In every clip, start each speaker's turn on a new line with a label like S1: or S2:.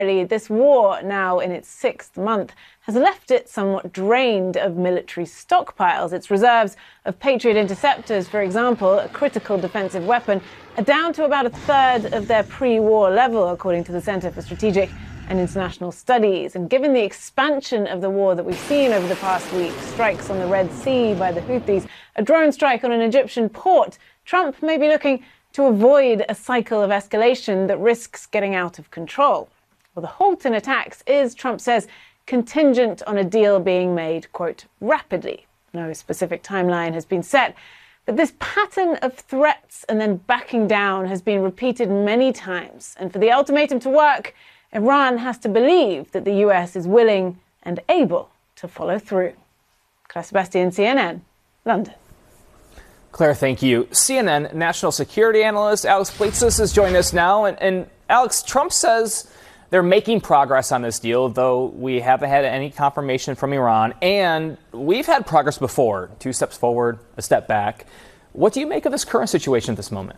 S1: This war, now in its sixth month, has left it somewhat drained of military stockpiles. Its reserves of Patriot interceptors, for example, a critical defensive weapon, are down to about a third of their pre-war level, according to the Center for Strategic and International Studies. And given the expansion of the war that we've seen over the past week, strikes on the Red Sea by the Houthis, a drone strike on an Egyptian port, Trump may be looking to avoid a cycle of escalation that risks getting out of control. Well, the halt in attacks is, Trump says, contingent on a deal being made, quote, rapidly. No specific timeline has been set, but this pattern of threats and then backing down has been repeated many times. And for the ultimatum to work, Iran has to believe that the US is willing and able to follow through. Claire Sebastian, CNN, London.
S2: Claire, thank you. CNN national security analyst Alex Bleitzis is joining us now. And Alex, Trump says they're making progress on this deal, though we haven't had any confirmation from Iran. And we've had progress before, 2 steps forward, a step back. What do you make of this current situation at this moment?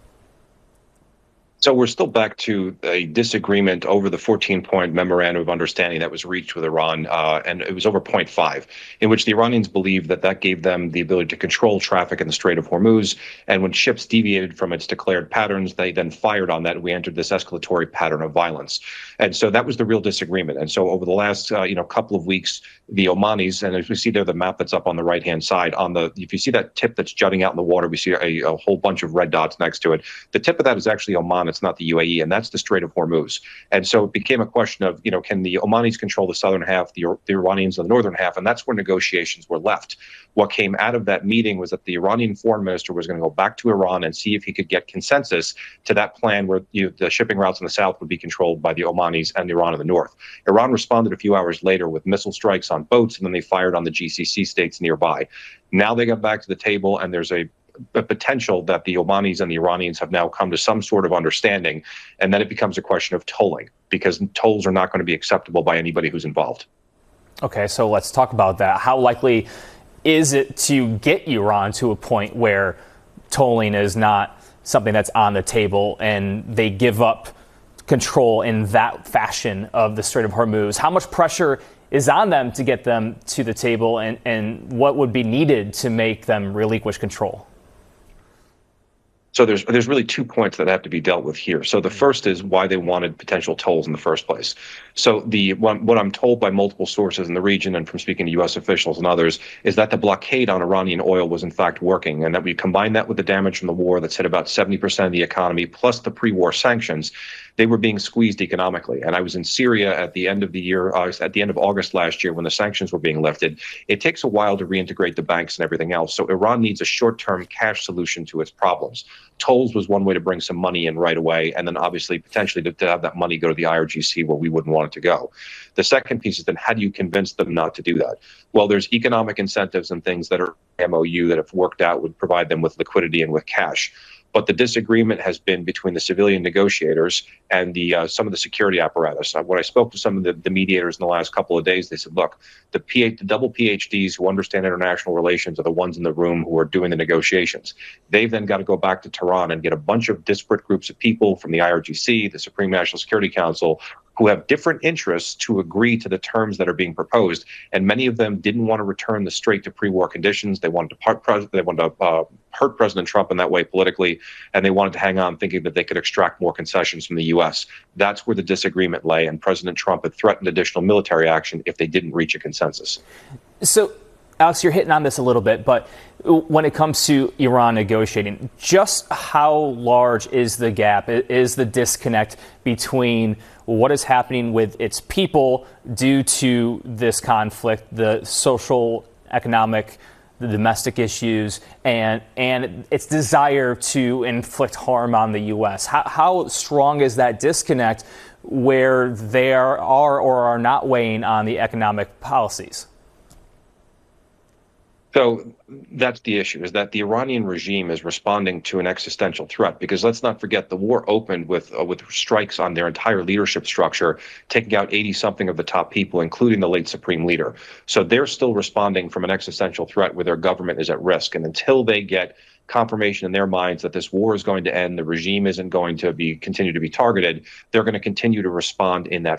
S3: So we're still back to a disagreement over the 14-point memorandum of understanding that was reached with Iran, and it was over point 5, in which the Iranians believed that that gave them the ability to control traffic in the Strait of Hormuz. And when ships deviated from its declared patterns, they then fired on that, and we entered this escalatory pattern of violence. And so that was the real disagreement. And so over the last couple of weeks, the Omanis, and as we see there, the map that's up on the right-hand side, if you see that tip that's jutting out in the water, we see a whole bunch of red dots next to it. The tip of that is actually Oman. It's not the UAE, and that's the Strait of Hormuz. And so it became a question of, can the Omanis control the southern half, the Iranians the northern half, and that's where negotiations were left. What came out of that meeting was that the Iranian foreign minister was going to go back to Iran and see if he could get consensus to that plan where the shipping routes in the south would be controlled by the Omanis and Iran in the north. Iran responded a few hours later with missile strikes on boats, and then they fired on the GCC states nearby. Now they got back to the table, and there's a potential that the Omanis and the Iranians have now come to some sort of understanding, and then it becomes a question of tolling, because tolls are not going to be acceptable by anybody who's involved.
S2: Okay, so let's talk about that. How likely is it to get Iran to a point where tolling is not something that's on the table and they give up control in that fashion of the Strait of Hormuz? How much pressure is on them to get them to the table, and what would be needed to make them relinquish control?
S3: So there's really 2 points that have to be dealt with here. So the first is why they wanted potential tolls in the first place. So what I'm told by multiple sources in the region and from speaking to U.S. officials and others is that the blockade on Iranian oil was in fact working, and that we combine that with the damage from the war that's hit about 70% of the economy, plus the pre-war sanctions. They were being squeezed economically. And I was in Syria at the end of the year, at the end of August last year, when the sanctions were being lifted. It takes a while to reintegrate the banks and everything else. So Iran needs a short-term cash solution to its problems. Tolls was one way to bring some money in right away, and then obviously potentially to have that money go to the IRGC where we wouldn't want it to go. The second piece is then how do you convince them not to do that? Well, there's economic incentives and things that are MOU that have worked out would provide them with liquidity and with cash. But the disagreement has been between the civilian negotiators and some of the security apparatus. When I spoke to some of the mediators in the last couple of days, they said, look, the double PhDs who understand international relations are the ones in the room who are doing the negotiations. They've then got to go back to Tehran and get a bunch of disparate groups of people from the IRGC, the Supreme National Security Council, who have different interests to agree to the terms that are being proposed. And many of them didn't want to return the strait to pre-war conditions. They wanted to hurt President Trump in that way politically, and they wanted to hang on thinking that they could extract more concessions from the U.S. That's where the disagreement lay, and President Trump had threatened additional military action if they didn't reach a consensus.
S2: So, Alex, you're hitting on this a little bit, but when it comes to Iran negotiating, just how large is the gap, is the disconnect between what is happening with its people due to this conflict, the social, economic, the domestic issues, and its desire to inflict harm on the U.S.? How strong is that disconnect where they are or are not weighing on the economic policies?
S3: So that's the issue, is that the Iranian regime is responding to an existential threat, because let's not forget the war opened with strikes on their entire leadership structure, taking out 80-something of the top people, including the late supreme leader. So they're still responding from an existential threat where their government is at risk. And until they get confirmation in their minds that this war is going to end, the regime isn't going to be continue to be targeted, they're going to continue to respond in that